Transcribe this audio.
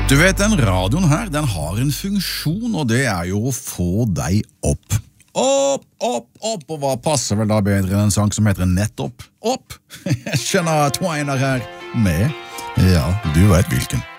Du vet, den radioen her, den har en funksjon, og det er jo å få deg opp. Opp, opp, opp, og hva passer vel da bedre enn en sang som heter Nettopp? Opp! Jeg skjønner Twiner her med, ja, du vet hvilken.